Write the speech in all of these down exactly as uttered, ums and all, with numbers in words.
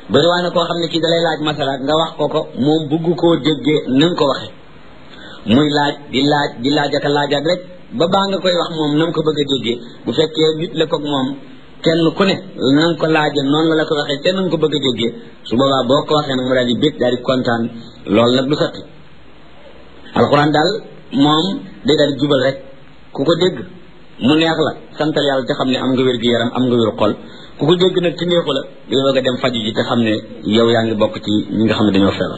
bari waa na koo xam ne kii dalay laaj masala nga wax ko ko moom bugg koo déggee na nga ko waxe muy laaj di laaj di laaj ak laaj ak rek ba baa nga koy wax moom na nga ko bëgg a déggee bu fekkee nit la ko moom kenn ku ne na nga ko laaje noonu la la ko waxee te na nga ko bëgg a déggee su boobaa boo ko waxee nag mu daal di bég daal di kontaan loolu nag du sotti alxuraan daal moom day daal di jubal rek ku ko dégg mu neex la santal yàlla te xam ne am nga wér gi yaram am nga wér xol ku ko dégg nag ci neexu la day bëgg a dem faju ji te xam ne yow yaa ngi bokk ci ñi nga xam ne dañoo feebar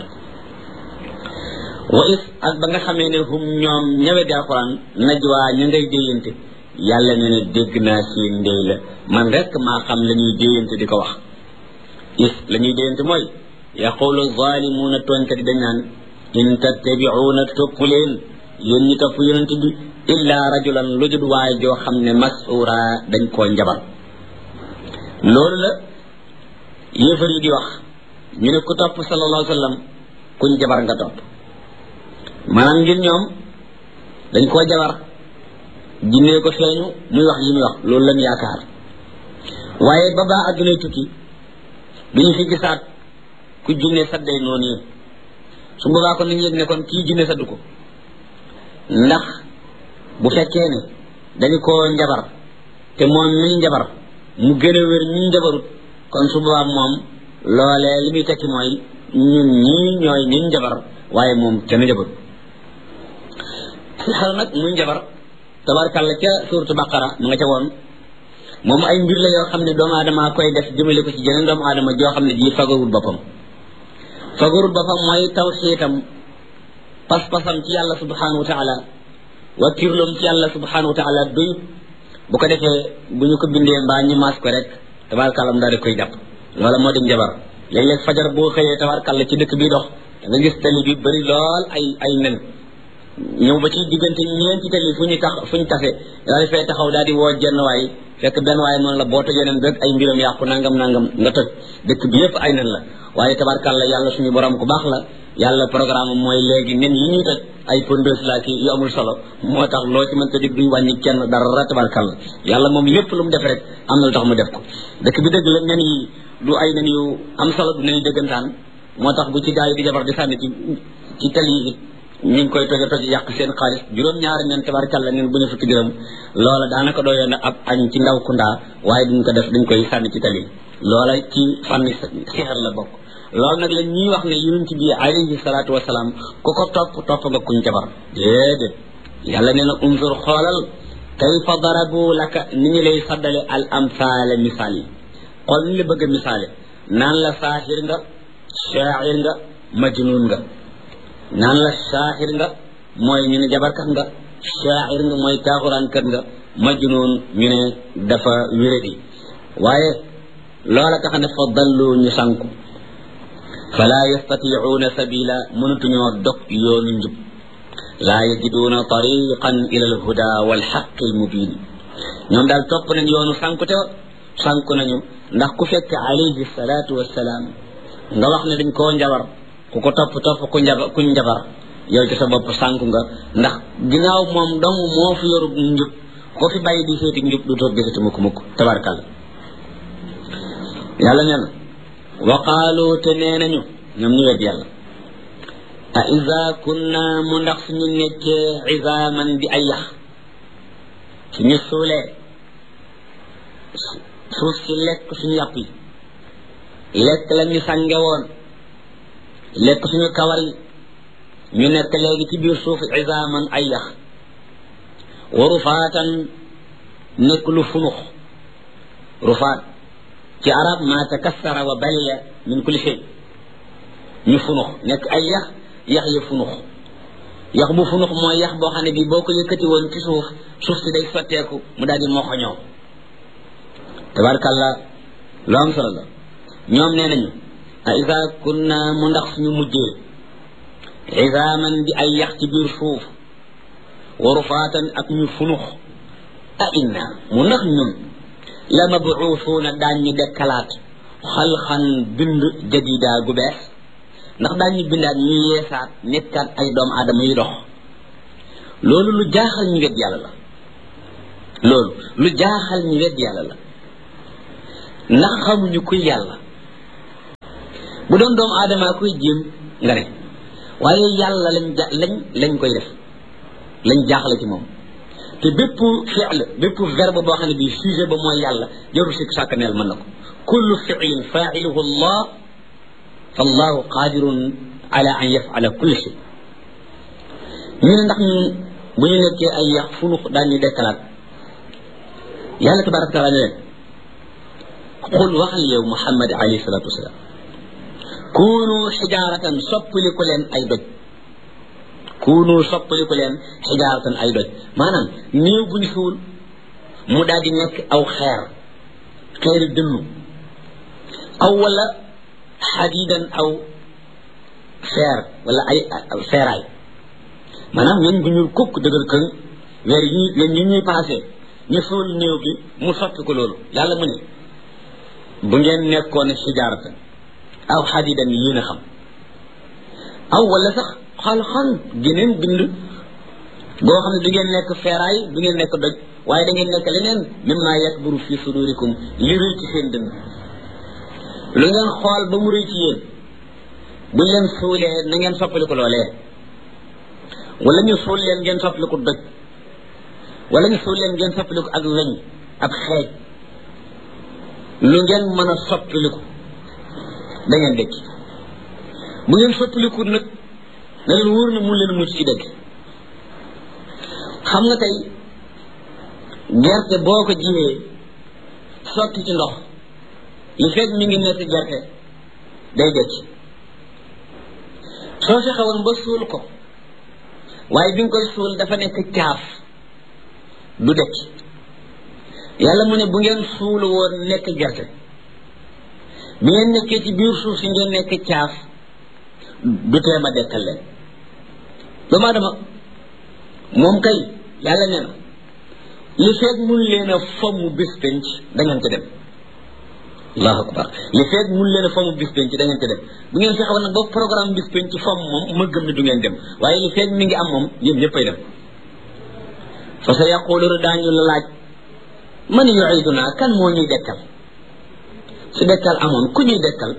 wa is ak ba nga xamee ne hum ñoom ñëwee di alxuraan najwaa ña ngay déyante yàlla ne ne dégg naa seen ndey la man rek maa xam la ñuy déyante di ko wax is la ñuy déyante mooy yaqulu zalimuuna tooñkat yi dañ naan in tattabi'uuna topp leen yéen ñi topp yonent bi illa rajulan lu jud waaye joo xam ne mas'ura dañ koo njabar loolu la yéefar yi di wax ñu ne ku topp sallallahu alayhi wa sallam kuñ jabar nga topp maanaam ngir ñoom dañ koo jabar jinnee ko feeñu muy wax yi muy wax loolu lañ yaakaar waaye ba baa addunay tukki bi ñu fi gisaat ku jinne sadday noonu yi su boobaa kon nañu yëg ne kon kii jinne saddu ko ndax bu fekkee ne dañu koo njabar te moom mi njabar mu gën a wér ñu njabarut kon su boobaa moom loolee li muy tekki mooy ñun ñii ñooy ñu njabar waaye moom kenn njabarut si xel nag muy njabar tabarkàlla ca suuratu baqara mu nga ca woon moom ay mbir la yoo xam ne doomu aadama koy def jëmale ko ci jeneen doomu aadama joo xam ne ji fagarul boppam fagarul boppam mooy tawxiitam pas-pasam ci yàlla subhanahu wa taala wakkirloom ci yàlla subhanahu wa taala doy bu ko defee bu ñu ko bindee mbaa ñu maas ko rek tabarkàlla mu daal di koy jàpp loola moo di njabar léeg-léeg fajar boo xëyee tabarkàlla ci dëkk bi dox da nga gis tali bi bëri lool ay ay nen ñëw ba ci diggante ñeenti tali fu ñu tax fu ñu tase daal di fay taxaw daal di woo jenn waay fekk benn waaye noonu la boo tojee nen rek ay mbiram yàqu nangam nangam nga toj dëkk bi yëpp ay nen la waaye tabarkàlla yàlla suñu borom ku baax la yàlla programme mooy léegi nen yi ñuy toj ay pondeuse la ki yu amul solo moo tax loo ci mënta dig duñ wàññi kenn dara tabarkàlla yàlla moom lépp lu mu def rek am na lu tax mu def ko dëkk bi dëgg la nen yi du ay nen yu am solo du nen yu dëggantaan moo tax bu ci gaa yi di jabar di sànni ci ci tali yi ñu ngi koy toje toj yàq seen xaalis juróom-ñaari nen tabarkàlla nen bu ñu fukki dërëm loola daanaka doyoon na ab añ ci ndaw kundaa waaye duñ ko def dañ koy sànni ci tali loola ci fànni sixar la bokk loolu nag la ñuy wax ne yonent bi alayhi salaatu wasalaam ku ko topp topp nga kuñ jabar déedéet yàlla nee na unzur xoolal kayfa darabu laka ni ñu lay saddale al amsaale misaal yi xool ni la bëgg a misaale naan la saaxir nga shaa'ir nga majnuun nga naan la saaxir nga mooy ñu ne jabarkat nga shaa'ir nga mooy taaxuraankat nga majnuun ñu ne dafa wéradi waaye loola tax ne fa dallu ñu sànku fala yastati'uuna sabila mënatuñoo dog yoonu njub laa yajiduuna tariqan ila alhuda walxaqi almubin ñoom daal topp nañ yoonu sànkute sànku nañu ndax ku fekk alayhi salaatu wassalaam nga wax ne dañ koo njabar ku ko topp topp ku njabar ku njabar yow ci sa bopp sànku nga ndax ginnaaw moom dong moo fi yorub njub ko fi bàyyi di seeti njub du toog gisati mukk mukk tabarkal yàlla nee na wa qaalu te nee nañu ñoom ñu wet yàlla a iza kunna mu ndax suñu nekkee izaaman di ay yax suñu suulee suuf si lekk suñu yàpp yi lekk la ñu sànge woon lekk suñu kawar yi ñu nekk léegi ci biir suuf izaaman ay yax wa rufaatan nekk lu funux rufaat ci arab ma takassara wa baliya min kulli shay ñu funux nekk ay yax yax ya funux yax bu funux mooy yax boo xam ne bii boo ko yëkkati woon ci suuf suuf si day sotteeku mu daal di moxoñoo tabarkàlla lu am solo la ñoom nee nañu a isa kunna mu ndax suñu mujjee izaaman di ay yax ci biir suuf wa rufaatan ak ñu funux a inna mu ndax ñun la mabuusuuna daan ñu dekkalaat xalxan bind jadida gu bees ndax daan ñu bindaat ñu yeesaat nekkaat ay doomu aadama yi dox loolu lu jaaxal ñu wet yàlla la loolu lu jaaxal ñu wet yàlla la ndax xamuñu kuy yàlla bu doon doomu aadama koy jéem nga ne waaye yàlla lañ ja lañ lañ koy def lañ jaaxle ci moom te bépp fi'l bépp verbe boo xam ne bii sujet ba mooy yàlla jarul sikk sàkkaneel mën na ko kullu fi'lin fa'iluhu allah fa allahu qadirun ala an yaf'ala kulli shay ñu ne ndax ñun bu ñu nekkee ay yax funux daan ñu dekkalaat yàlla tabaraka taala ne leen qul waxal yow muhammad alayhi salatu wasalaam kunu xijaaratan soppaliku leen ay doj kunu soppaliku leen xijaaratan ay doj maanaam néew buñ suul mu daal di nekk aw xeer xeeri dënnu aw wala xadidan aw feer wala ay feeraay maanaam ñun bu ñuul kukk dëgër këng weer yi leen ñu ñuy passé ñu suul néew bi mu soppi ko loolu yàlla mu ne bu ngeen nekkoon xijaaratan aw xadidan yéen a xam aw wala sax xal-xal geneen bind boo xam ne du ngeen nekk feeraay du ngeen nekk doj waaye da ngeen nekk leneen mimma yakburu fi sudurikum li rëy ci seen dënn lu ngeen xool ba mu rëy ci yéen buñ leen suulee na ngeen soppaliku loolee wala ñu suul leen ngeen soppaliku doj wala ñu suul leen ngeen soppaliku ak weñ ak xeej lu ngeen mën a soppaliku da ngeen dëkk bu ngeen soppaliku nag na leen wóor na mun leen mucc ci dëkk xam nga tey gerte boo ko jiwee sotti ci ndox li fekk mi ngi nekk gerte day dëkk soo fexe woon ba suul ko waaye bi nga koy suul dafa nekk caaf du dëkk yàlla mu ne bu ngeen suul woon nekk gerte bi ngeen nekkee ci biir suuf si ngeen nekk caaf du tee ma dekkal leen doomu aadama moom kay yàlla nee na li feeg mun leen a fomm bis penc da ngeen ko dem allahu akbar li feeg mun leen a fomm bis penc da ngeen ko dem bu ngeen fexewoon nag ba programme bis penc fomm moom ma gëm ne du ngeen dem waaye li feeg mi ngi am moom yéen ñëppay dem fa sa yaquluna daañu la laaj man yu'iduna kan moo ñuy dekkal su dekkal amoon ku ñuy dekkal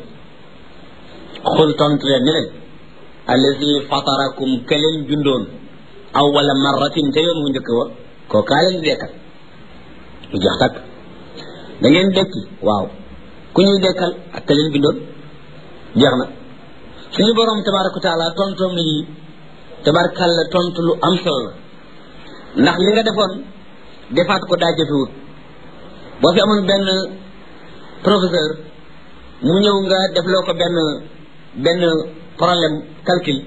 xul tontu leen ne leen allazi fatarakum ka leen bindoon awwala marratin ca yoon wu njëkk wa koo kaa leen di dekkal lu jeex takk da ngeen dekki waaw ku ñuy dekkal ak ka leen bindoon jeex na suñu borom tabaraka wa taala tontoom yi tabarakalla tontu lu am solo la ndax li nga defoon defaat ko daa jafewut boo fi amoon benn professeur mu ñëw nga defloo ko benn benn problème calcul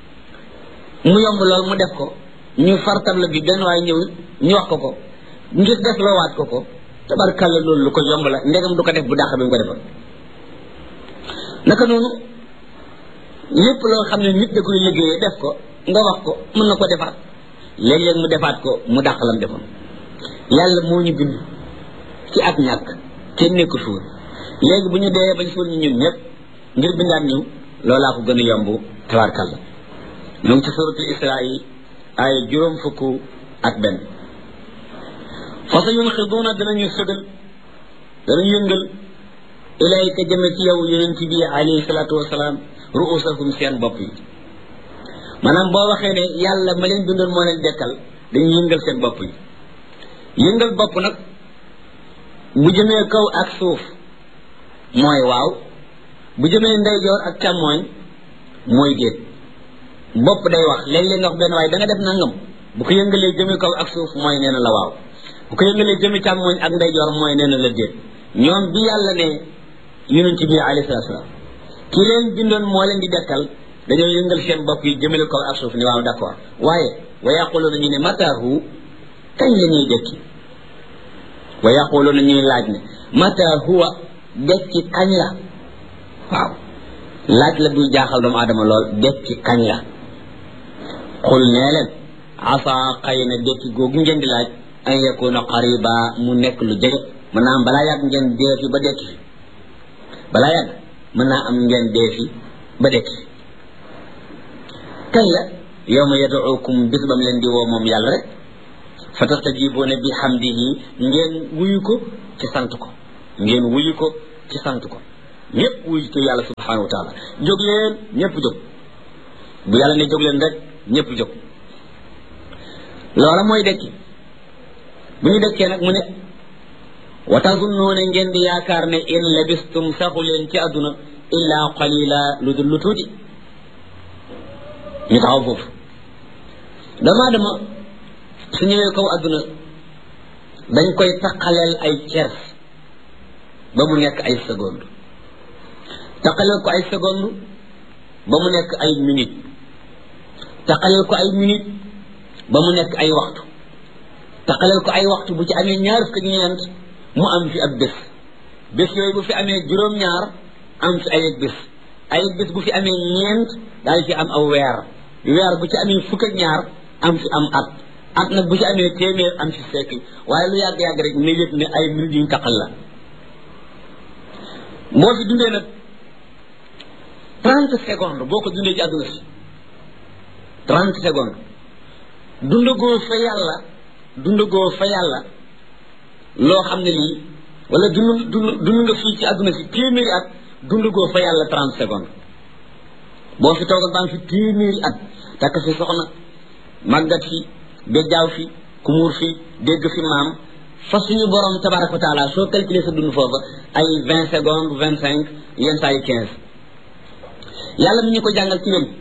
mu yomb lool mu def ko ñu far table bi benn waaye ñëw ñu wax ko ko ngir def loo waat ko ko tabarkalla loolu lu ko yomb la ndegam du ko def bu dàq bi mu ko defoon naka noonu lépp loo xam ne nit da koy liggéeyee def ko nga wax ko mën na ko defaat léeg-léeg mu defaat ko mu dàq lam defoon yàlla moo ñu bind ci ak ñàkk kenn nekku suur léegi bu ñu dee bañ suul ñu ñun ñëpp ngir bindaat ñu loolaa ko gën a yomb tabarkalla ñu ngi ci suratul isra yi ay juróom fukk ak benn fa sa yunxiduuna danañu sëgal danañu yëngal ilayka jëme ci yow yonent bi alayhi salaatu wasalaam ruusahum seen bopp yi maanaam boo waxee ne yàlla ma leen bindoon moo leen dekkal dañuy yëngal seen bopp yi yëngal bopp nag bu jëmee kaw ak suuf mooy waaw bu jëmee ndeyjoor ak càmmooñ mooy déet bopp day wax léeg-léeg nga wax benn waaye da nga def nangam bu ko yëngalee jëmee kaw ak suuf mooy nee na la waaw bu ko yëngalee jëmee càmmooñ ak ndeyjoor mooy nee na la déet ñoom bi yàlla ne yonent bi alayhi salaatu salaam ki leen bindoon moo leen di dekkal dañoo yëngal seen bopp yi jëmale kaw ak suuf ni waaw d'accord waaye wa yaquluuna ñu ne mataahu kañ la ñuy dekki wa yaquluuna ñuy laaj ne mata huwa dekki kañ la waaw laaj la buy jaaxal doomu aadama lool dekki kañ la xul nee leen asa xëy na dekki googu ngeen di laaj an yakuna qariba mu nekk lu jege mën naa am balaa yàgg ngeen dee fi ba dekki fi balaa yàgg mën naa am ngeen dee fi ba dekki fi kañ la yawma yad'ukum bis bam leen di woo moom yàlla rek fa tastajibuuna bi hamdihi ngeen wuyu ko ci sant ko ngeen wuyu ko ci sant ko ñëpp wuyu yàlla subhanahu wa taala jóg leen ñëpp jóg bu yàlla ne jóg leen rek ñëpp jóg loola mooy dekki bu ñu dekkee nag mu ne wa tazunnuuna ngeen di yaakaar ne in labistum saxu leen ci àdduna illa qalila lu dul lu tuuti ñu taxaw foofu dama dama su ñëwee kaw àdduna dañ koy taqaleel ay cers ba mu nekk ay seconde taqaleel ko ay seconde ba mu nekk ay minute taqaleel ko ay minute ba mu nekk ay waxtu taqaleel ko ay waxtu bu ci amee ñaar fukk ak ñeent mu am fi ab bés bés yooyu bu fi amee juróom-ñaar am fi ay bés ay bés bu fi amee ñeent daal fi am aw weer weer bu ci amee fukk ak ñaar am fi am at at nag bu ci amee téeméer am fi siècle waaye lu yàgg-yàgg rek ne yëg ne ay minutes yuñ taqal la boo fi dundee nag trente secondes boo ko dundee ci àdduna si trente secondes dundagoo fa yàlla dundagoo fa yàlla loo xam ne lii wala dund dund dund nga fii ci àdduna si téeméeri at dundagoo fa yàlla trente secondes boo fi toogal baa fi téeméeri at takk fi soxna màggat fi béjjaaw fi kumuur fi dégg fi maam fa suñu borom tabaraka wa taala soo calculer sa dund foofa ay vingt secondes vingt cinq yenn saa yi quinze yàlla mi ñu ko jàngal ci weñ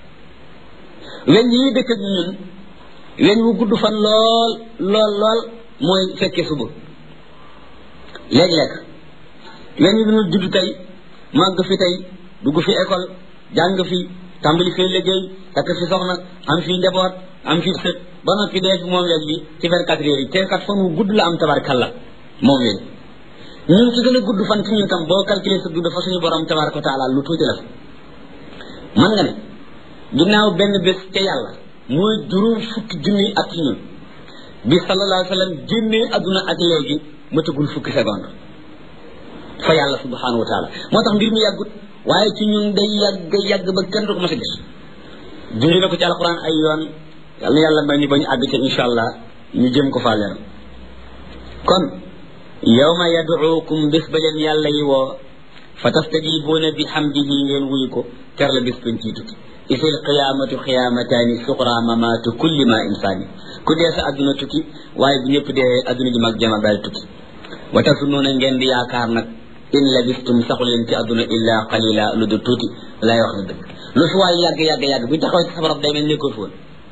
weñ yi dëkk ak ñun weñ wu gudd fan lool lool lool mooy fekkee suba léeg-léeg weñ yi dina judd tey màgg fi tey dugg fi école jàng fi tàmbali fee liggéey takk fi soxna am fi njaboot am fi sët ba noppi dee fi moom weñ bi ci vingt-quatre heures yi te kat fan wu gudd la am tabarakalla moom weñ ñun ci gën a gudd fan ci ñun tam boo calculer sa dund fa suñu borom tabaraka wa taala lu tuuti la man nga ne ginnaaw benn bés ca yàlla mooy juróom fukki junni at ci ñun bi sallallahu alayhi wa sallam génnee adduna ak léegi matagul fukki seconde fa yàlla subhanahu wa taala moo tax mbir mi yàggut waaye ci ñun day yàgg yàgg ba kenn du ko mas a gis junj na ko ci alquran ay yoon yàlla na yàlla may ñu ba ñu àgg ci insha allah ñu jëm ko faa leeral kon yawma yad'ukum bés ba leen yàlla yi woo fa tastajibuuna bi hamdihi ngeen wuyu ko ter la bés bañ ciy tukki isil qiyaamatu qiyaamataani suqra mamaatu kulli ma insaani ku dee sa adduna tukki waaye bu ñëpp dee adduna ji mag jama daal tukki wa tasunnuuna ngeen di yaakaar nag in labistum saxu leen ci adduna illa qalila lu du tuuti lay wax na dëgg lu fi waay yàgg yàgg yàgg bu taxawee ci sa barab day mel nekkoo fi woon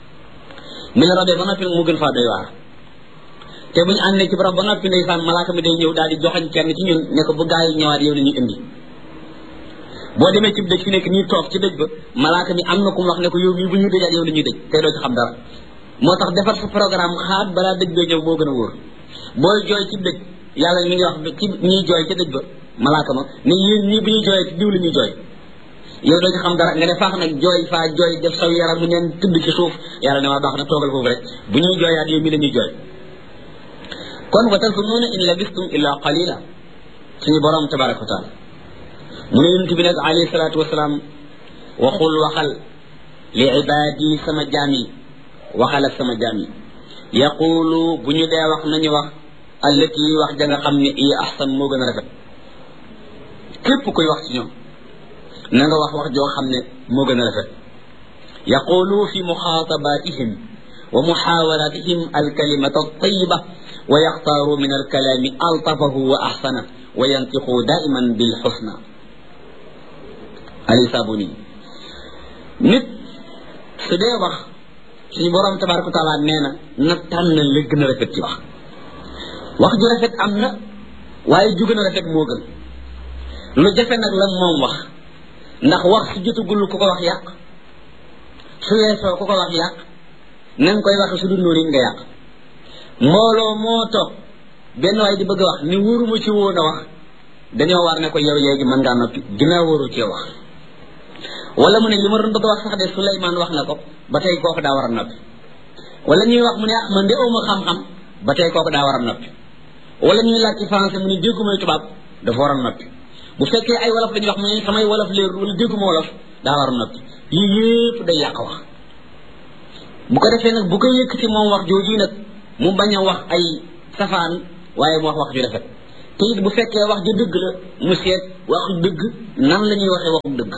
mi la robee ba noppi mu gën faa doy waar te bu ñu àndee ci barab ba noppi ndeysaan malaaka mi day ñëw daal di joxañ kenn ci ñun ne ko bu gaa yi ñëwaat yow la ñuy indi boo demee ci dëj fi nekk nii toog ci dëj ba malaaka mi am na ku mu wax ne ko yow mii bu ñuy dëjaat yow la ñuy dëj tey doo ci xam dara moo tax defar sa programme xaat balaa dëj bee ñëw moo gën a wóor booy jooy ci dëj yàlla mi ngi wax ci ñiy jooy ci dëj ba malaaka ma ne yéen ñii bu ñuy jooyee ci diw la ñuy jooy yow doo ci xam dara nga ne faax nag jooy faa jooy def saw yaram mu neen tëdd ci suuf yàlla ne waa baax na toogal foofu rek bu ñuy jooyaat yow mi la ñuy jooy kon wa tazunnuuna in labistum illa qalila suñu borom tabaraka wa taala mu ne yonent bi nag alayhi salaatu wasalaam waxul waxal li ibaadi sama jaam yi waxal ak sama jaam yi yaqulu bu ñu dee wax nañu wax allati wax ja nga xam ne iya ahsan moo gën a rafet képp koy wax ci ñoom na nga wax wax joo xam ne moo gën a rafet yaqulu fi muxaatabatihim wa muxaawaratihim alkalimata altayiba wa yaxtaaru min alkalaami altafahu wa ahsana wa yantiqu daiman bilxusna ali sabuni nit su dee wax suñu borom tabaraka wa taala nee na na tànn la gën a rafet ci wax wax ju rafet am na waaye ju gën a rafet moo gën lu jafe nag la moom wax ndax wax su jotagul ku ko wax yàq su weesoo ku ko wax yàq na nga koy waxe su dul noonu nga yàq mbooloo moo toog benn waay di bëgg a wax ni wóoruma ci woon a wax dañoo war ne ko yow léegi mën ngaa noppi ginnaaw wóoru cee wax wala mu ne li ma doon bëgg a wax sax de Souleymane wax na ko ba tey kooku daa war a noppi wala ñuy wax mu ne ah man de awma xam-xam ba tey kooku daa war a noppi wala ñuy laaj ci français mu ne déggumay tubaab dafa war a noppi bu fekkee ay wolof dañuy wax mu ne samay wolof leerul wala dégguma wolof daa war a noppi yii yëpp day yàq wax bu ko defee nag bu ko yëkkati moom wax jooju nag mu bañ a wax ay safaan waaye mu wax wax ju rafet te it bu fekkee wax ju dëgg la mu seet waxu dëgg nan la ñuy waxee waxu dëgg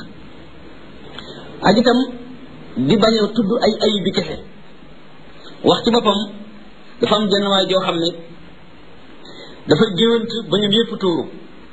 ak itam di bañ a tudd ay ayib bi kese wax ci boppam dafa am jenn waay joo xam ne dafa géwant ba ñoom yëpp tuuru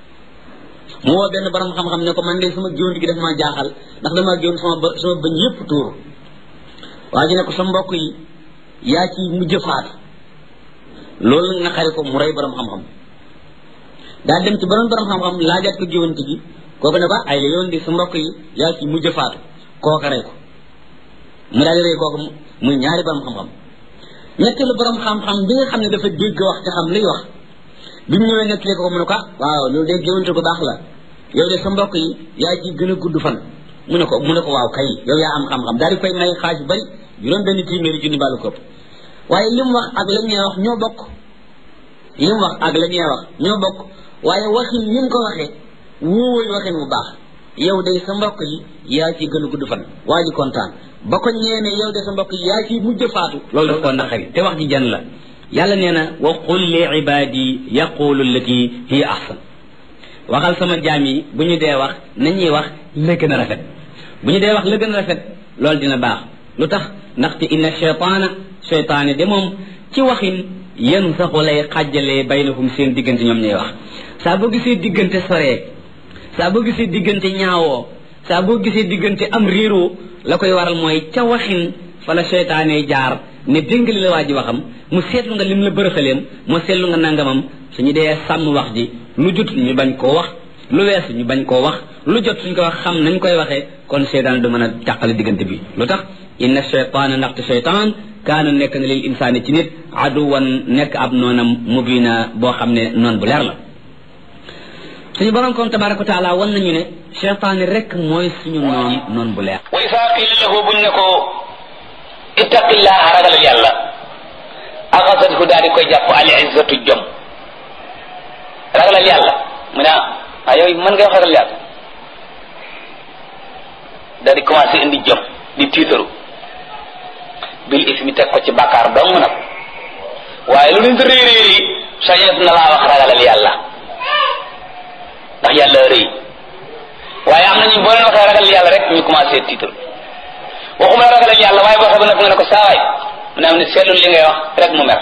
mu woo benn borom xam-xam ne ko man de sama géwant gi daf maa jaaxal ndax damaa géwant sama ba sama bañ yëpp tuuru waa ji ne ko sa mbokk yi yaa ci mujj faatu loolu nag naqari ko mu rey borom xam-xam daal dem ci borom borom xam-xam laajaat ko géwant gi kooku ne ko ay la yoon di sa mbokk yi yaa ci mujj faatu kooka rey ko mu daal di rey kooku muy ñaari borom xam-xam ñetteelu borom xam-xam bi nga xam ne dafa dégg wax te xam liy wax bi mu ñëwee nettali ko mu ne ko waaw loolu de géwante ko baax la yow de sa mbokk yi yaa ci gën a gudd fan mu ne ko mu ne ko waaw kay yow yaa am xam-xam daal di koy may xaaj bu bari juróom benn téeméeri junni bàllu kopp waaye li mu wax ak la ñuy wax ñoo bokk li mu wax ak la ñuy wax ñoo bokk waaye waxin ni nga ko waxee wóowul waxin bu baax yow de sa mbokk yi yaa ci gën a gudd fan waa ji kontaan ba ko ñeene yow de sa mbokk yi yaa ci mujj faatu loolu daf ko naqari te wax ji jan la yàlla nee na wa qul li ibadi yaqulu allati hiya ahsan waxal sama jaam yi bu ñu dee wax nañuy wax la gën a rafet bu ñu dee wax la gën a rafet loolu dina baax lu tax ndaxte inna cheytaana cheytaane de moom ci waxin yéen saxu lay xàjjalee baynahum seen diggante ñoom ñuy wax saa boo gisee diggante soree saa boo gisee diggante ñaawoo saa boo gisee diggante am réeroo la koy waral mooy ca waxin fa la cheytaane jaar ne déngali la waa ji waxam mu seetlu nga lim la bërëxaleem mu seetlu nga nangamam suñu dee sàmm wax ji lu jot ñu bañ koo wax lu weesu ñu bañ koo wax lu jot suñ ko wax xam nañ koy waxee kon cheytaan du mën a tàqale diggante bi lu tax inna cheytaana ndaxte cheytaan kaana nekk na lil insaani ci nit aduwan nekk ab noonam mubina boo xam ne noon bu leer la suñu borom kon tabaraka wa taala wan nañu ne cheytaani rek mooy suñu noon noon bu leer wa isaa qiila lahu buñ ne ko ittaqillaha ragalal yàlla axasathu daal di koy jàpp al izzatu jom ragalal yàlla mu ne ah yow mën ngay wax ragal yàlla daal di commencé indi jom di tiitaru bil ismi teg ko ci bàkkaar dong nag waaye lu nit rëy rëy rëy sañet na laa wax ragalal yàlla ndax yàlla rëy waaye am nañu boo leen waxee ragal yàlla rek ñu commencé tiitaru waxuma la ragalal yàlla waaye boo xam ne nga ne ko saawaay mu ne am ne seetlul li ngay wax rek mu mer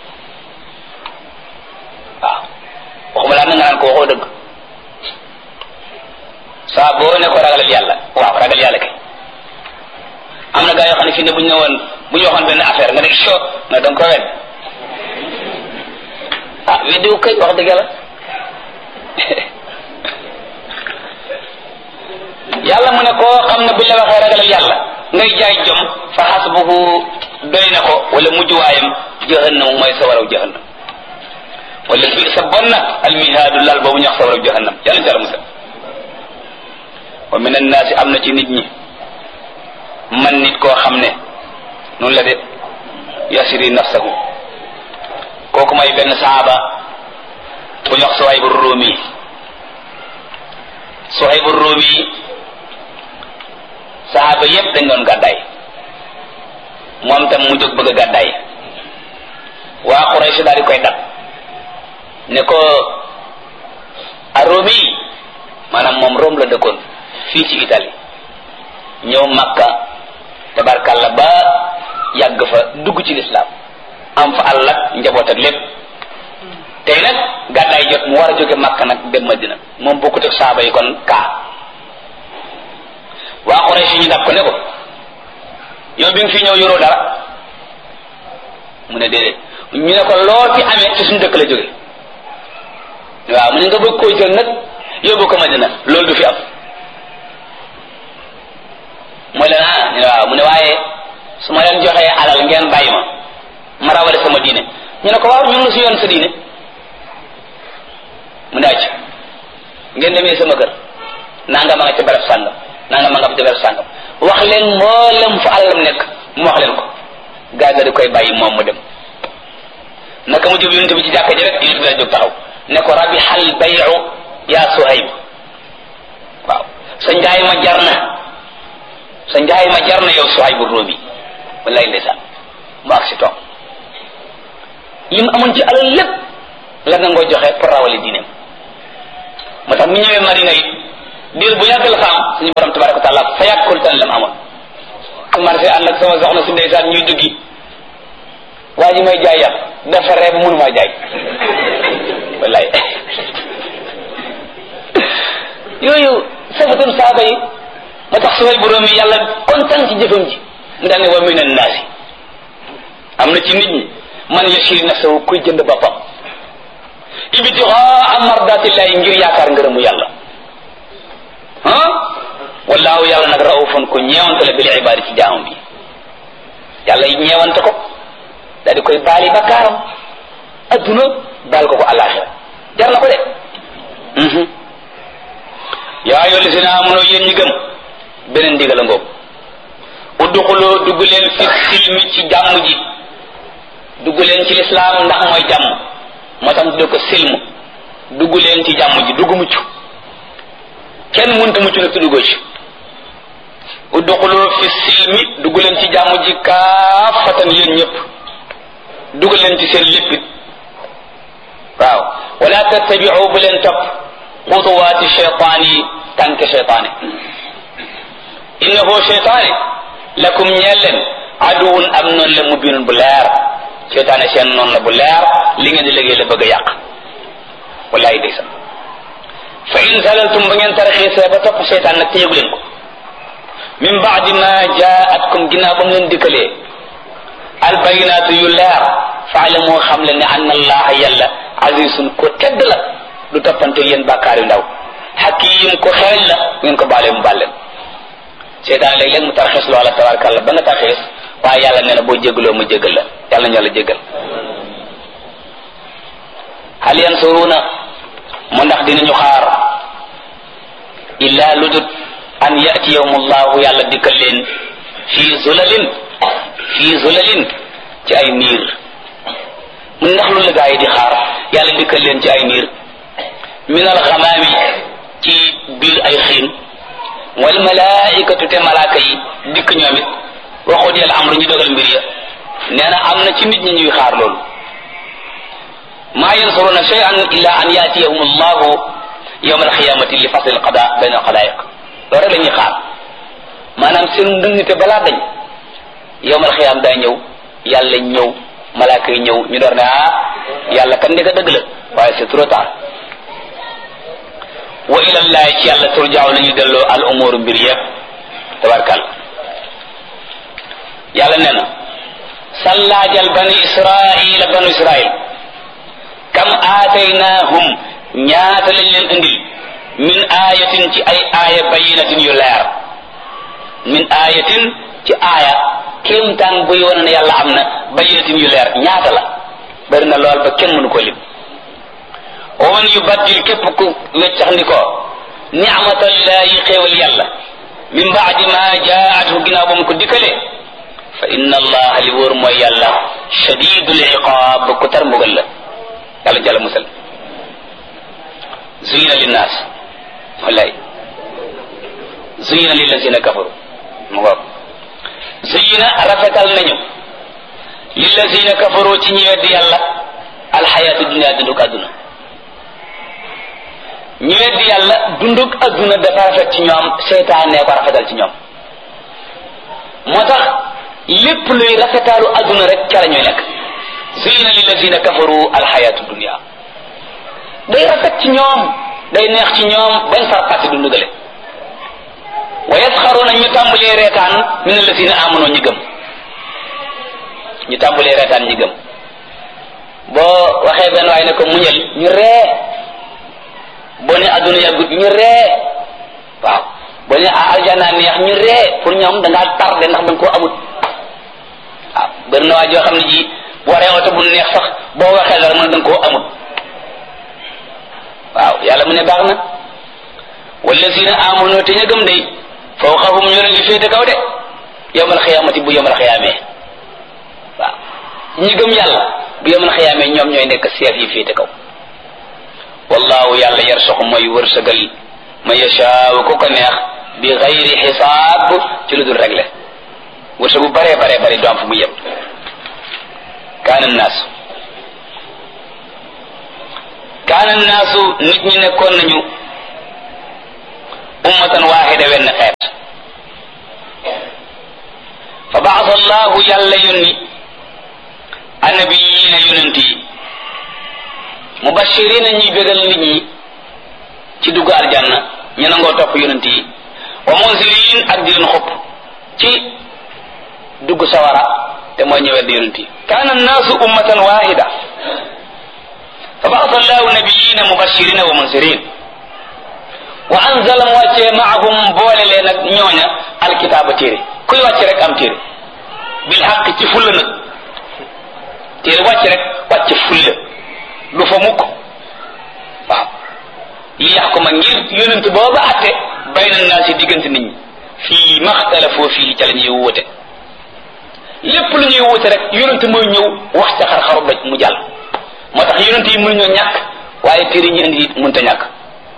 waaw waxuma laa na nga naan ko waxoo dëgg saa boo ne ko ragalal yàlla waaw ragal yàlla kay am na gaa yoo xam ne fii ne bu ñu ne woon bu ñu waxoon benn affaire nga ne so nga danga ko wet ah weddiwu kay wax dëgg yàlla yàlla mu ne koo xam ne buñ la waxee ragalal yàlla ngay jaay jom fa xasbuhu doy na ko wala mujjuwaayam jahannam mooy sa waraw jahannam wala bi sa bon nag almihaadu lal boobu ñu wax sa waraw jahannam yàlla jara musal wa min annaasi am na ci nit ñi man nit koo xam ne noonu la de yasiri nafsahu kooku may benn saaba bu ñu wax Suhaybu Rumi Suhaybu Rumi saaba yépp dañ doon gàddaay moom tam mu jóg bëgg a gàddaay waa Quraysh daal di koy dab ne ko Rumi maanaam moom Rome la dëkkoon fii ci Italie ñëw Makka tabarkalla ba yàgg fa dugg ci lislaam am fa àll ak njaboot ak lépp tey nag gàddaay jot mu war a jóge Makka nag dem Madina moom bokkut ak saaba yi kon kaa waa Quraysh ñu dab ko ne ko yow bi nga fi ñëw yoroo dara mu ne déedéet ñu ne ko loo fi amee ci suñu dëkk la jóge waaw mu ne nga bëgg koo jël nag yóbbu ko Madina loolu du fi am mooy leen ah ñu ne waaw mu ne waaye su ma leen joxee alal ngeen bàyyi ma ma rawale sama diine ñu ne ko waaw ñu ngi si yoon sa diine mu ne acc ngeen demee sama kër nanga ma nga ca barab sàngam nanga ma nga ca barab sàngam wax leen mboolem fu alalam nekk mu wax leen ko gaaga di koy bàyyi moom mu dem naka mu jub yonent bi ci jàkka ji rek yonent bi la jóg taxaw ne ko rabihal bayu yaa Suhayb waaw sa njaay ma jar na sa njaay ma jar na yow Suhaybu Rumi wallaay ndeysaan mu ak si toog lim amoon ci alal lépp la nga ngoo joxe pour rawale diineem moo tax mu ñëwee Madina it diir bu yàgg la fa am suñu borom tabaraka wa taala fayaat ko tan lam amoon commencé ànd ak sama soxna si ndeysaan ñuy duggi waa ji may jaay yàpp dafa reeb mënu maa jaay wallaay yooyu safatun saaba yi moo tax suway borom yi yàlla kontaan ci jëfam ji mu daan ne wa min annaasi am na ci nit ñi man yashiri nafsahu kuy jënd boppam ibtigaa mardatillahi ngir yaakaar ngërëmu yàlla ah wallaahu yàlla nag raufun ku ñeewante la bil ibaadi ci jaamam bi yàlla yi ñeewante ko daal di koy baali bakkaaram adduna baal ko ko àllaaxira jar na ko de yaa ayyuha llazina amanu yéen ñi gëm beneen ndigal a ngoog udduxuloo dugg leen fi silmi ci jàmm ji dugg leen ci lislaam ndax mooy jàmm moo tax tudde ko silmu dugg leen ci jàmm ji dugg mucc kenn mënta mucc nag tuddugoo ci udduxuloo fi silmi dugg leen ci jàmm ji kaafatan yéen ñëpp dugg leen ci seen léppit waaw wala tattabiu bu leen topp xutuwaati cheytaan yi tànke cheytaane innahu cheytaane lakum ñeel leen aduwun am noonu la mubinun bu leer cheytaane seen noonu la bu leer li ngeen di liggéey la bëgg a yàq wallahi day sax fa in zalaltum ba ngeen taraxiisee ba topp cheytaan nag te yëgu leen ko min baadi ma jaatkum ginnaaw ba mu leen dikkalee albayinaatu yu leer faalamoo xam le ne anna allaha yàlla azizun ko tedd la du toppante yéen bàkkaar yu ndaw hakim ko xereñ la ngeen ko baalee mu baal leen seytaan léeg-léeg mu tarxiis loola tabarakàllah ba nga tarxiis waaye yàlla nee na boo jégaloo mu jégal la yàlla ñu la jégal hal yansuruna mu ndax dinañu xaar illa ludut an yatiyahumullahu yàlla dikkal leen fii zulalin fii zulalin ci ay niir mu ndax lu la gaa yi di xaar yàlla dikkal leen ci ay niir min alxamaami ci biir ay xiin wal malaikatu te malaaka yi dikk ñoom it waxut yàlla amru ñu dogal mbir ya nee na am na ci nit ñi ñuy xaar loolu maa yansuruna shay'an illa an yatiyahum allahu yawm alqiyamati li fasl alqada bayna alxalaiq loolu rek la ñuy xaar maanaam seen ndëngte balaa dañ yawm alqiyam daa ñëw yàlla ñëw malaaka yi ñëw ñu door ne ah yàlla kan ndeka dëgg la waaye c'est trop tard wa ilallahi ci yàlla turjaaw nañu delloo al umuru mbir yëpp tabarkal yàlla nee na sallaajal bani israila banu israil kam aataynahum ñaata lañ leen indil min ayatin ci ay aaya bayinatin yu leer min ayatin ci aaya kéemtaan buy wane ne yàlla am na bayinatin yu leer ñaata la bari na lool ba kenn mënu ko lim wa man yubaddil képp ku weccax ndi ko ni'matallahi xéewal yàlla min baadi ma jaathu ginnaaw ba mu ko dikkalee fa inna allaha li wóor mooy yàlla shadidul iqaab ku tar mbugal la yàlla jàlla musal zuyina linnaas wallaay zuyina lillazina kafaru mu ngoog zuyina rafetal nañu lillazina kafaru ci ñi weddi yàlla alxayaatu dunia dunduk àdduna ñi weddi yàlla dunduk àdduna dafa rafet ci ñoom seytaane ko rafetal ci ñoom moo tax lépp luy rafetaalu àdduna rek ca la ñuy nekk zuyina lillazina kafaru alxayaatu dunia day rafet ci ñoom day neex ci ñoom bañ far fàtte dundu gale wa yasxaruna ñu tàmbalee reetaan min allazina amanu ñi gëm ñu tàmbalee reetaan ñi gëm boo waxee benn waay ne ko muñal ñu ree boo ne adduna yàggut ñu ree waaw boo ne aljana neex ñu ree pour ñoom da ngaa tardé ndax danga koo amut waaw bëri na waa joo xam ne ji waree oto bu neex sax boo waxee dara mën danga koo amut waaw yàlla mu ne baax na wallazina amanu te ña gëm day fawqahum ñu leen di féete kaw de yawmal xiyaamati bu yawmal xiyaamee waaw ñi gëm yàlla bu yawmal xiyaamee ñoom ñooy nekk seef yi féete kaw wallahu yàlla yarsuqu mooy wërsëgal ma yashaaw ku ko neex bi xayri xisaab ci lu dul réglé wërsëgu bare bare bare du am fu mu yem kaana naasu kaana naasu nit ñi nekkoon nañu ummatan waahida wenn xeet fa baasa allahu yàlla yónni annabiyiina yonent yi mubashirina ñuy bégal nit ñi ci dugg aljanna ñu nangoo topp yonent yi wa munzirin ak di leen xupp ci dugg sawara te mooy ñëwet di yonent yi kaana annaasu ummatan waahida fa baasa allahu nabiyina mubashirina wa munzirin wa anzala mu wàccee maahum boole leen ak ñooña alkitaaba téere kuy wàcc rek am téere bil xaq ci fulla nag téere wàcc rek wàcc fulla du fa mukk waaw li yaxkuma ngir yonent booba atte bayna naasi diggante nit ñi fii maxtalafoo fii ca la ñuy wuute lépp lu ñuy wuute rek yonent mooy ñëw wax ca xar-xaru doj mu jàll moo tax yonent yi mënuñoo ñàkk waaye téere ñu indi it mënta ñàkk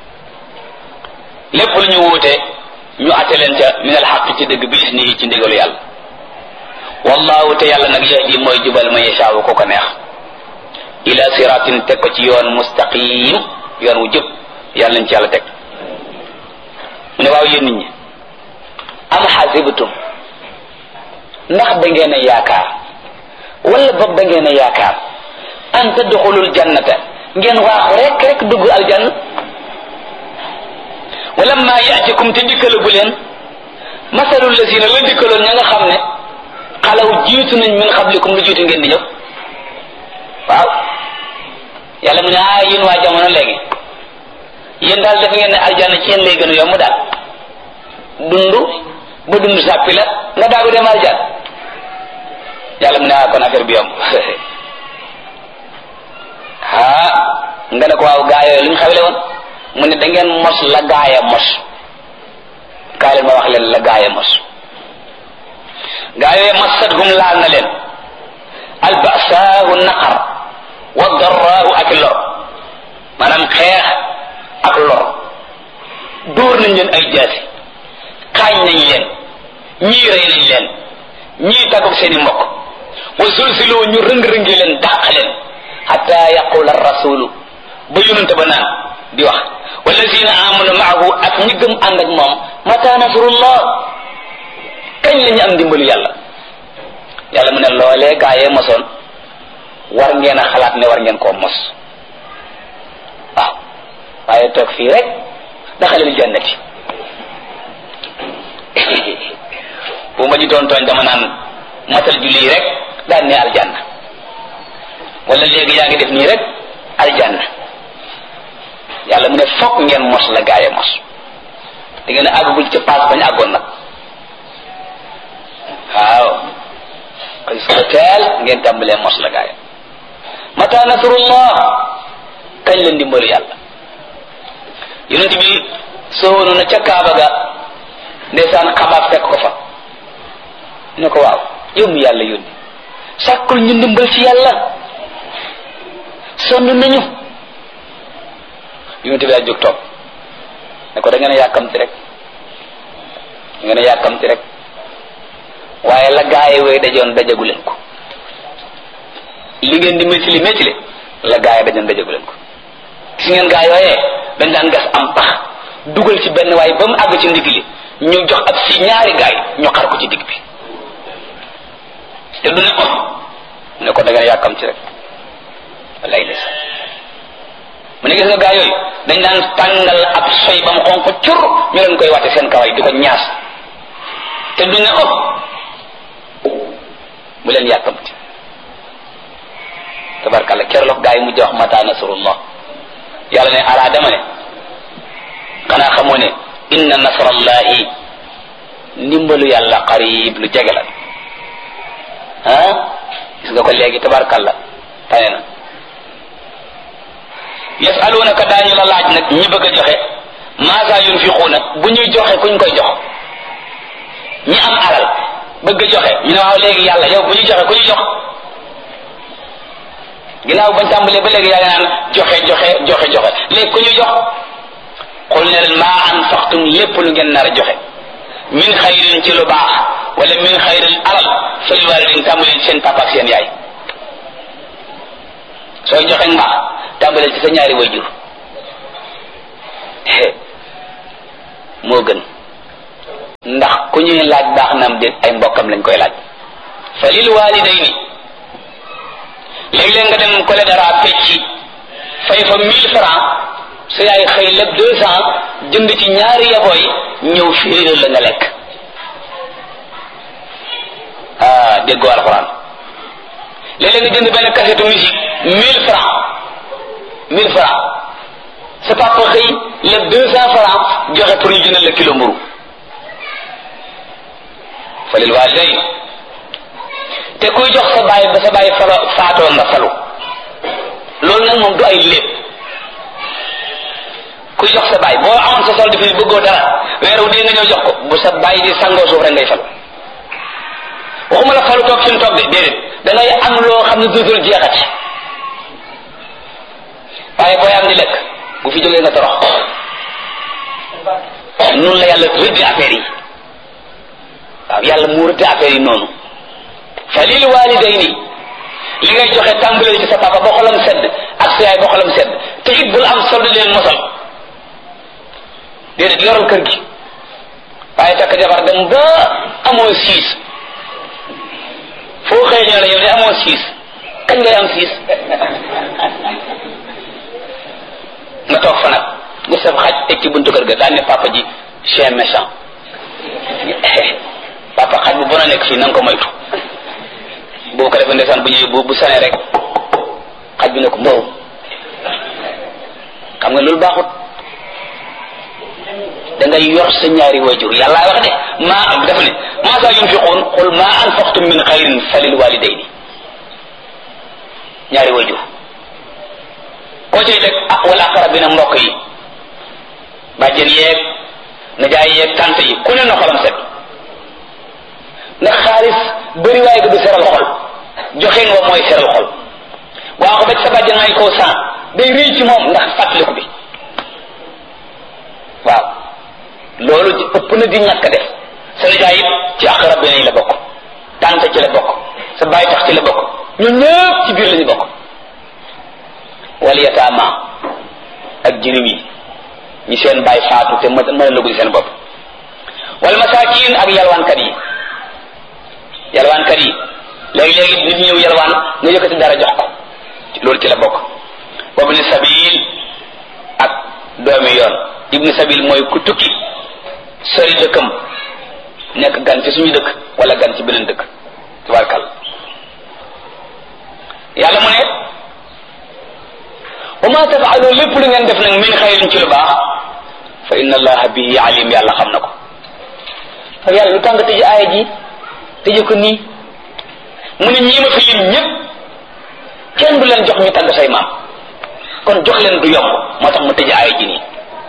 lépp lu ñu wuute ñu atte leen ca min al xaq ci dëgg bi isni ci ndigalu yàlla wallahu te yàlla nag yahdi mooy jubal ma yashaawu ko ko neex ila siratin teg ko ci yoon mustaqim yoon wu jub yàlla nañ ci yàlla teg mu ne waaw yéen nit ñi am xasibtum ndax da ngeen a yaakaar wala boog da ngeen a yaakaar an tadxulul jannata ngeen waaxu rek rek dugg aljanna wala ma yaatikum te dikkalagu leen masalul lazina la dikkaloon ña nga xam ne xalaw jiitu nañ min xablikum lu jiitu ngeen di ñëw waaw yàlla mu ne ah yéen waa jamono léegi yéen daal def ngeen ne aljanna ci yéen lay gën a yomb daal dund ba dund sàppi la nga daagu dem aljanna yàlla mu ne ah kon affaire bi yomb ah nga ne ko waaw gaa yooyu lu ñu xawle woon mu ne da ngeen mos la gaaya mos kaay leen ma wax leen la gaaya mos gaa yooyu massatuhum laal na leen albasaahu naqar wa darraahu ak lor maanaam xeex ak lor dóor nañ leen ay jaasi xaañ nañ leen ñii rey nañ leen ñii tàggoog seeni mbokk wa zulziloo ñu rëng-rëngi leen dàq leen xata yaqula rasulu ba yonente ba naan di wax wallazina amanu maahu ak ñi gëm ànd ak moom mata nasrullah kañ la ñu am dimbalu yàlla yàlla mu ne loolee gaayee mosoon war ngeen a xalaat ne war ngeen koo mos waaw waaye toog fii rek daxalil jannati bu ma ji doon tooñ dama naan matal julli rek daan ne aljanna wala léegi yaa ngi def nii rek aljanna yàlla mu ne fokk ngeen mos la gaayee mos da ngeen a àggagul ca paas bañ àggoon nag waaw xëy suba teel ngeen tàmbalee mos la gaaya mata nasrullah kañ la ndimbalu yàlla yonent bi soowoonu na ca kaaba ga ndeysaan xabaab fekk ko fa ne ko waaw yow mi yàlla yónni sàkkul ñu ndimbal ci yàlla sonn nañu yonent bi daa jóg toog ne ko da ngeen a yàkkamti rek da ngeen a yàkkamti rek waaye la gaaye way dajoon dajagu leen ko li ngeen di métili métili la gaaye dajoon dajagu leen ko gis ngeen gaa yooyee dañ daan gas am pax dugal ci benn waaye ba mu àgg ci ndigg li ñu jox ab si ñaari gaay ñu xar ko ci digg bi te du ne ko ne ko da ngeen yàkkam ci rek wallaay des mu ne gis nga gaa yooyu dañ daan tàngal ab soy ba mu xonq cur ñu leen koy wàtte seen kaway di ko ñaas te du ne oh bu leen yàkkamti tabarkalla kerlox gaa yi mujj wax mata nasrullah yàlla ne alaa dama ne xanaa xamoo ne inna nasrallahi ndimbalu yàlla qarib lu jege la ah gis nga ko léegi tabarkalla tane na yasalunaka daañu la laaj nag ñi bëgg a joxe maasa yunfiquuna bu ñuy joxe kuñ koy jox ñi am alal bëgg a joxe ñu ne waaw léegi yàlla yow bu ñuy joxe ku ñu jox ginnaaw bañ tàmbalee ba léegi yaa ngi naan joxe joxe joxe joxe léegi ku ñu jox xul ne leen maa anfaqtum lépp lu ngeen nar a joxe min xayrin ci lu baax wala min xayrin alal fal waalidin tàmbalee ci seen papa ak seen yaay sooy joxe mbaax tàmbalee ci sa ñaari wayjur moo gën ndax ku ñuy laaj baax na am déet ay mbokkam lañ koy laaj fa lil walidayni léeg-léeg nga dem kole dara fecci fay fa mille francs sa yaay xëy lépp deux cent jënd ci ñaari yabooy ñëw fii la nga lekk ah déggoo alxuraan léeg-léeg nga jënd benn cassette musique mille francs mille francs sa papa xëy lépp deux cent francs joxe pour ñu jëndal la kilo mburu fa lil walidayn te kuy jox sa baay ba sa baay falo faatoo nga falu loolu nag moom du ay lépp kuy jox sa baay boo amoon sa solde fi bëggoo dara weer wu dee nga ñëw jox ko bu sa baay di sangoo suuf rek ngay falu waxuma la falu toog suñu toog de déedéet da ngay am loo xam ne dootul jeexati waaye booy am di lekk bu fi jógee nga torox noonu la yàlla rëdd affaire yi waaw yàlla mu rëdd affaire yi noonu fa lil walidayni li ngay joxe tàmbalee ci sa papa ba xolam sedd ak sa yaay ba xolam sedd te it bul am solde leen mosal déedéet yoral kër gi waaye takk jabar dem ba amoo siis foo xëy ñoo la yow de amoo siis kañ ngay am siis nga toog fa nag nga sab xaj teg ci buntu kër ga daan ne papa ji chien méchant papa xaj bu bon a nekk fii na nga ko moytu boo ko defee ndeysaan bu ñëwee bu bu sane rek xaj bi ne ko mbow xam nga loolu baaxut da ngay yor sa ñaari wajur yàlla wax de maa dafa ne maa saa yunfiqun qul ma anfaqtum min xayrin falil walidayni ñaari wajur koo cay teg ah wala aqrabina mbokk yi bàjjen yeeg najaay yeeg tante yi ku ne na xolam set ndax xaalis bëri waaye ga du seral xol joxeen wa mooy seral xol waa ko ba ci sa bàjjen may koo san day réy ci moom ndax fàttaliku bi waaw loolu ëpp na di ñàkk def sa nijaay it ci aqrab yi la bokk tante ci la bokk sa baay tax ci la bokk ñun ñëpp ci biir la ñu bokk wal yataama ak jirim yi ñi seen baay faatu te mën a lëgul seen bopp wal masaakin ak yalwaankat yi yalwaankat yi léegi-léegi nit ñëw yalwaan nga yëkkati dara jox ko loolu ci la bokk wabni sabil ak doomi yoon ibni sabil mooy ku tukki sori dëkkam nekk gan ci suñu dëkk wala gan ci beneen dëkk tabarkal yàlla mu ne wa ma tafaalu lépp lu ngeen def nag min xayrin ci lu baax fa inna allaha bihi alim yàlla xam na ko ak yàlla lu tàng tëj aaya ji tëje ko nii mu ne ñii ma fi lim ñëpp kenn du leen jox ñu tàgg say maam kon jox leen du yomb moo tax mu tëj aaya ji nii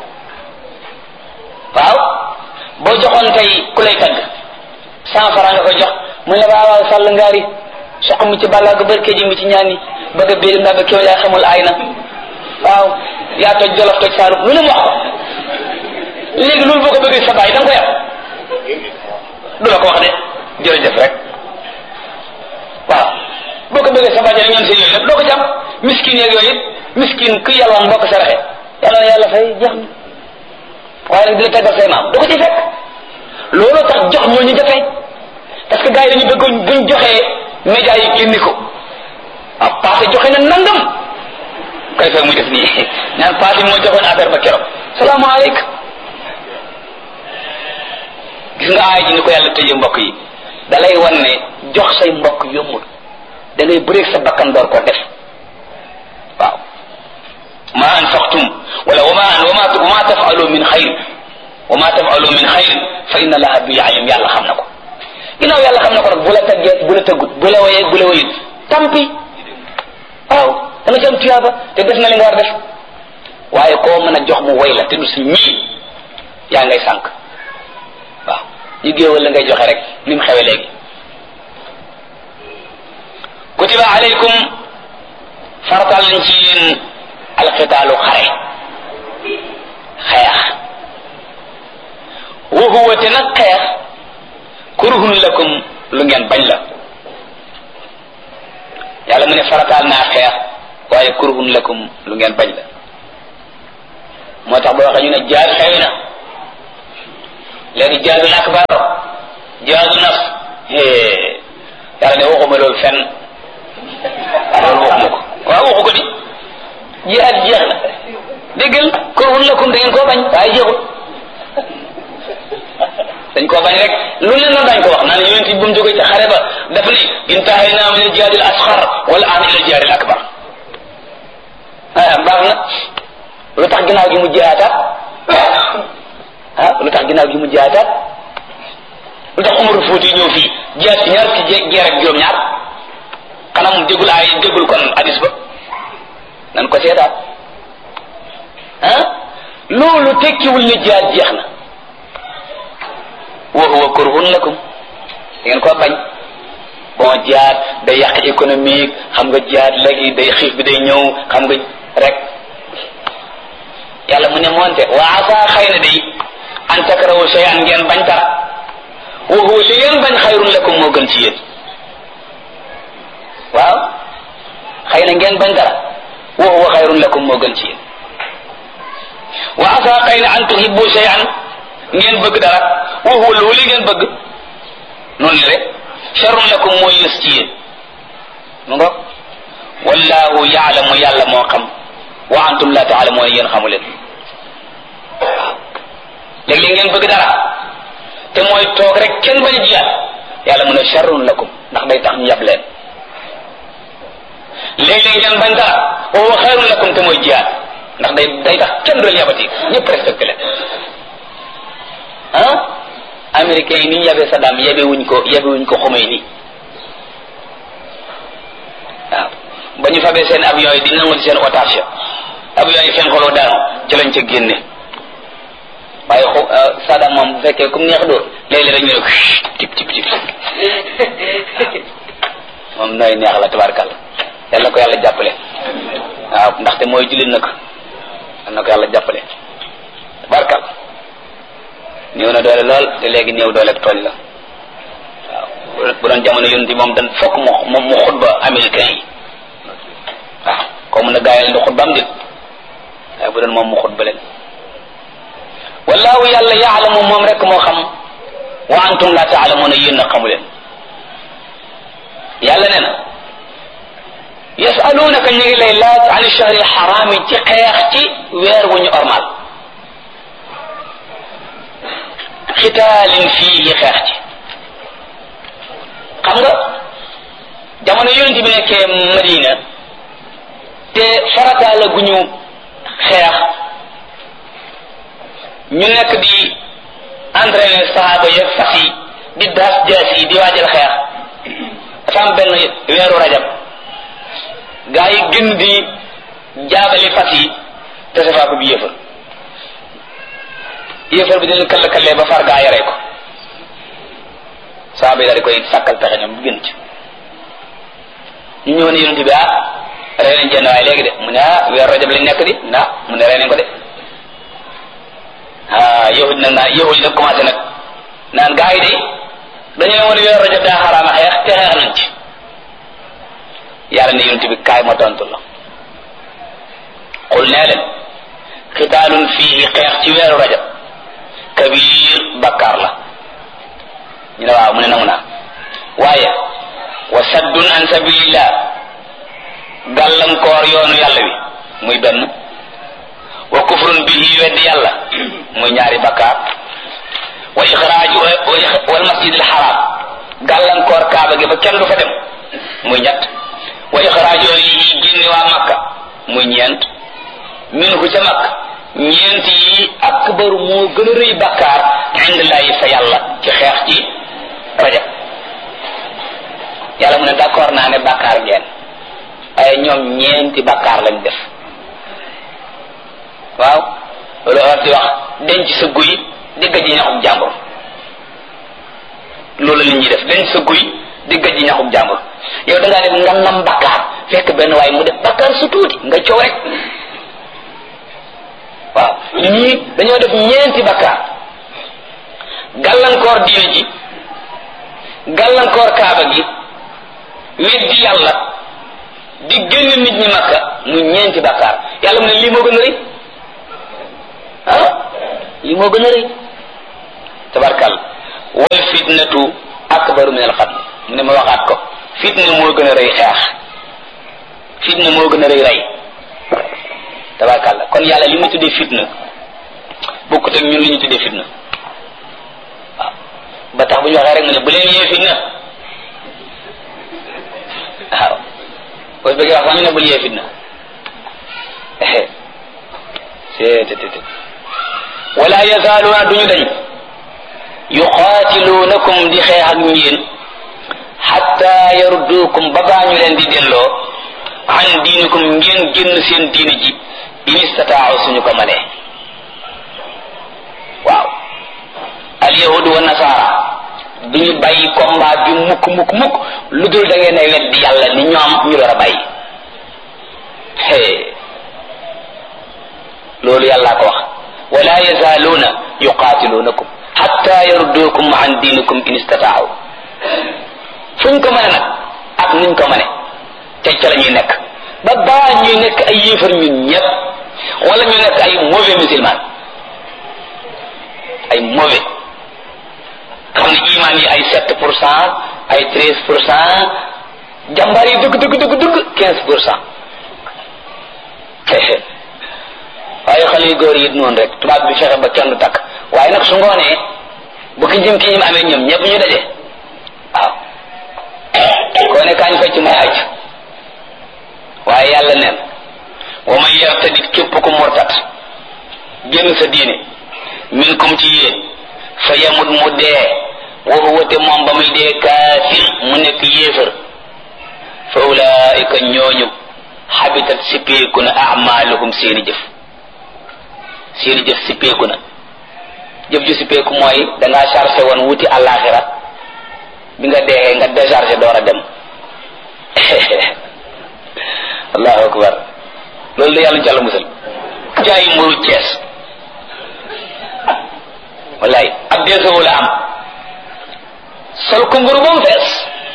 waaw boo joxoon tey ku lay tagg cent franc nga ko jox mu ne waaw waaw sàll ngaari soq mi ci bàllaa ga barke ji mi ci ñaani bëgg a béy ndax ba kéw yaa xamul aay na waaw yaa toj jolof toj saalum lu ne mu wax ko léegi loolu boo ko bëggee sa baay da nga ko yàq du la ko wax de jërëjëf rek waaw boo ko bëggee sa baay rek ñoom seen yooyu lépp doo ko jàpp miskin yeeg yooyu it miskin ku yàlla mbokk saraxe yàlla na yàlla fay jeex na waaye nag di la taggal say maam du ko ci fekk looloo tax jox ñooñu jafe parce que gars yi dañu bëgg buñ joxee média yi génni ko ah passé joxe na nangam koy fekk muy def nii ñaan passé moo joxoon affaire ba keroog salaamaaleykum gis nga aay ji ni ko yàlla tëjee mbokk yi da lay wan ne jox say mbokk yombul da ngay bëreeg sa bakkan door ko def waaw ma anfaqtum wala wama wama wama tafalu min xayr wama tafalu min xayr fa inna allaha bi alim yàlla xam na ko ginnaaw yàlla xam na ko nag bu la taggee bu la tëggut bu la wayee bu la wayut tampi waaw da nga ci am tuyaaba te def na li nga war def waaye koo mën a jox mu way la te du si ñii yaa ngay sànq waaw ñu géewal la ngay joxe rek ni mu xewe léegi kutiba alaykum fartal nañ ci yéen alxitaalu xare xeex wa huwa te nag xeex kurhun lakum lu ngeen bañ la yàlla mu ne farataal naa xeex waaye kurhun lakum lu ngeen bañ la moo tax boo waxee ñu ne jaar xew na léegi jihaadul akbar jihaadu nafs yàlla ne waxuma loolu fenn loolu waxuma ko waaw waxu ko di jihaad jeex na déggal kurhun lakum da ngeen koo bañ waaye jeexul dañ koo bañ rek lu leen noonu dañ ko wax naan yonent bi bu mu jógee ci xare ba daf ni intahayna min al jihaad al asghar wal an ila al jihaad al akbar ah baax na lu tax ginnaaw gi mu jihaataat ah lu tax ginnaaw gi mu jihaataat lu tax Umar Fuuti ñëw fii jihaat ci ñaar ci jeer ak juróom-ñaar xanaa mu déggul ay déggul kon hadis ba nan ko seetaat ah loolu tekkiwul ni jihaat jeex na wa huwa kurhun lakum ngeen ko bañ bon jihaat day yàq économique xam nga jihaat léegi day xiif bi day ñëw xam nga rek yàlla mu ne moonte wa asa xëy na day an takrahu shay'an ngeen bañ dara wa huwa li ngeen bañ xayrun lakum moo gën ci yéen waaw xëy na ngeen bañ dara wa huwa xayrun lakum moo gën ci yéen wa asa xëy na an tuhibbu shay'an ngeen bëgg dara wa huwa loolu li ngeen bëgg noonu la rek sharrun lakum mooy yës ci yéen mu ngo wallahu yaalamu yàlla moo xam wa antum la taalamuuna yéen xamu leen waaw léeg-léeg ngeen bëgg dara te mooy toog rek kenn bañ a jiyaat yàlla mu ne sharrun lakum ndax day tax ñu yab leen léeg-léeg ngeen bañ dara wa huwa xayrun lakum te mooy jiyaat ndax day day tax kenn du leen yabati ñëpp respecté leen ah américains yi ni ñu yabee Saddam yabe wuñ ko yabe wuñ ko Khomeini waaw ba ñu fabee seen avion yi di nangul seen otage avion yi fenn xoloo daanu ci lañ ca génne waaye xo Saddam moom bu fekkee comme neex dóor léeg-léeg rek ñu ne ko tip tip tip moom nooy neex la tabarkàlla yàlla ko yàlla jàppale waaw ndaxte mooy jullit na ko yàlla na ko yàlla jàppale tabarkàlla néew na doole lool te léegi néew doole ak tooñ la waaw bu doon jamono yonent moom dan fokk mu moom mu xutba américain yi waaw ko mun a gaayal ndi xutba am dit waaye bu doon moom mu xutba leen wallahu yàlla yaalamu moom rek moo xam wa antum la taalamuuna yéen a xamu leen yàlla nee na yasalunaka ñu ngi lay laaj an shahri xaraam yi ci xeex ci weer wu ñu ormal xitaalin fiihi xeex ci xam nga jamono yonent bi nekkee Madina te farata la gu ñu xeex ñu nekk di entraîner sahaaba yi fas yi di daas jaas yi di waajal xeex dafa am benn weeru rajab gaa yi gën di jaabali fas yi te safaa ko bi yéefar yéefar bi dina kall kallee ba far gaa yaree ko sahaaba yi daal di koy sàkkal pexe ñoom bu gën ci ñu ñëw ne yonent bi ah rey nañ jenn waaye léegi de mu ne ah weeru rajab lañ nekk di na mu ne rey nañ ko de ah yahud nag naa yahud nag commencé nag naan gaa yi de dañu ne woon weeru rajab daa xaraama xeex te xeex nañ ci yàlla ne yonent bi kaay ma tontu la xul nee leen xitaalun fii xeex ci weeru rajab kabir bakkaar la ñu ne waaw mu ne nangu naa waaye wa saddun an sabilillah gàllankoor yoonu yàlla wi muy benn wa kufrun bihi weddi yàlla muy ñaari bakkaar wa ixraaju wal masjidil haram gàllankoor kaaba gi ba kenn du fa dem muy ñett wa ixraaju yi génne waa makka muy ñeent minhu ca makka ñeent yi akbaru moo gën a rëy bakkaar indillahi fa yàlla ci xeex ci rajab yàlla mu ne d'accord naa ne bakkaar ngeen waaye ñoom ñeenti bakkaar lañ def waaw loolu war di wax denc sa guy di gëj ñaxum jàmbur loolu la ñuy def denc sa guy di gëj ñaxum jàmbur yow da ngaa def ngannam bakkaar fekk benn waaye mu def bakkaar su tuuti nga coow rek waaw ñii dañoo def ñeenti bakkaar gàllankoor diine ji gàllankoor kaaba gi weddi yàlla di génn nit ñi makka mu ñeenti bakkaar yàlla mu ne lii moo gën a rëy ah lii moo gën a rëy tabarkal wal fitnatu akbaru min al qatl mu ne ma waxaat ko fitna moo gën a rëy xeex fitna moo gën a rëy rey tabarkal kon yàlla li mu tuddee fitna bokkut ak ñun li ñu tuddee fitna waaw ba tax bu ñu waxee rek mu ne bu leen yee fitna waaw boo bëggee wax sax ñu ne bul yee fitna seetetet wala yazaaluuna duñu dañ yuqaatiluunakum di xeex ak yéen xatta yarudduukum ba baa ñu leen di delloo an diinikum ngeen génn seen diini ji in istataaw suñu ko mënee waaw alyahudu wa nasaara duñu bàyyi combat bi mukk mukk mukk lu dul da ngeen ay weddi yàlla ni ñoom ñu door a bàyyi hey loolu yàllaa ko wax wala yazaaluuna yuqaatiluunakum xatta yarudduukum an diinikum in istataaw fuñ ko mëne nag ak nuñ ko mëne te ca la ñuy nekk ba baa ñuy nekk ay yéefar ñun ñëpp wala ñu nekk ay mauvais musulman ay mauvais xam ne iman yi ay sept pour cent ay treize pour cent jàmbaar yi dëgg dëgg dëgg dëgg quinze pour cent waaye xale yu góor yi noonu rek tubaab bi fexe ba kenn du takk waaye nag su ngoonee bu ki jëm ki ñim amee ñoom ñëpp ñu daje waaw koo ne kaañ fecc may aj waaye yàlla neen wa man yartadid képp ku murtat génn sa diine min kum ci yéen fa yamut mu dee wa huwa te moom ba muy dee kaafir mu nekk yéefar fa ulaika ñooñu habitat sippeeku na amaluhum seeni jëf seeni jëf sippeeku na jëf ju sippeeku mooy dangaa chargé woon wuti àllaaxira bi nga deexee nga déchargé door a dem allahu akbar loolu la yàlla jàll musal jaayi mburu Cees wallaay ab deesawu la am sol ko mburu ba mu fees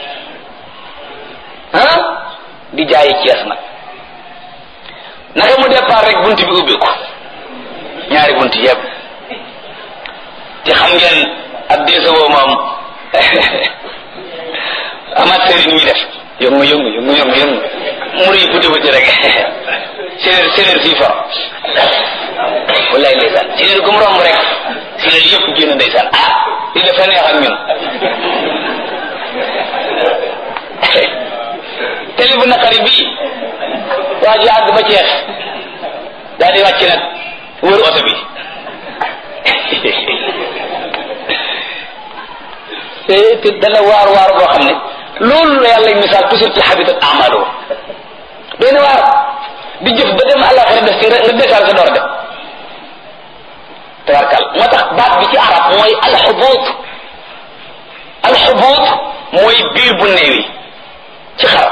ah di jaayi Cees nag naka mu départ rek bunt bi ubbiku ñaari bunt yëpp te xam ngeen ab deesawoo moom amaat sëriñ ñuy def yëngu yëngu yëngu yëngu yëngu muru yi buti buti rek séeréer séeréer fii fa wallaay ndeysaan séeréer gu mu romb rek séeréer yëpp génn ndeysaan ah li dafa neex ak ñun teli bu naqari bii waa ji àgg ba Cees daal di wàcc nag wër oto bi te te dana waar waar boo xam ne loolu la yàlla misaal toujours ci habitat amalu benn waar di jëf ba dem àllaxira def ci nga décharge sa door dem tabarkal moo tax baat bi ci arab mooy alxubuut alxubuut mooy biir bu néewi ci xar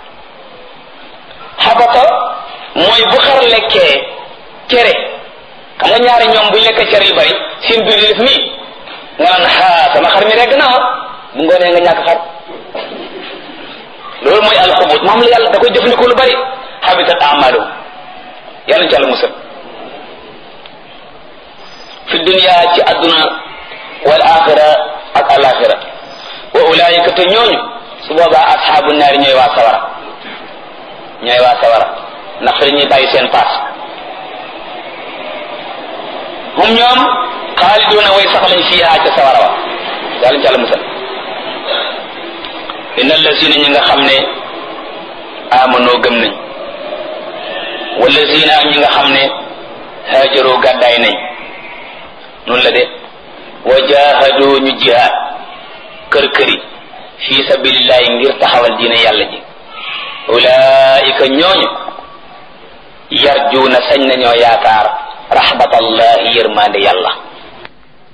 xabata mooy bu xar lekkee cere xam nga ñaari ñoom buñ lekkee cere yu bari seen biir di def nii nga naan xaa sama xar mi regg na bu ngoonee nga ñàkk xar loolu mooy alxubut moom la yàlla da koy jëfandikoo lu bari habitat amalu yàlla ci àlla musal fi dunya ci adduna wal axira ak alaxira wa ulaayika te ñooñu su boobaa asxaabu naari ñooy waa sawara ñooy waa sawara ndax fa dañuy bàyyi seen paas hum ñoom xaaliduuna way sax lañ fiihaa ca sawara wa yàlla ci àlla musal inna allazina ñi nga xam ne amanoo gëm nañ wallazina ñi nga xam ne haajaroo gàddaay nañ noonu la de wa jahadoo ñu jihaad kër këri fi sabilillahi ngir taxawal diine yàlla ji ulaika ñooñu yarjuuna sañ nañoo yaakaar rahmatallahi yërmande yàlla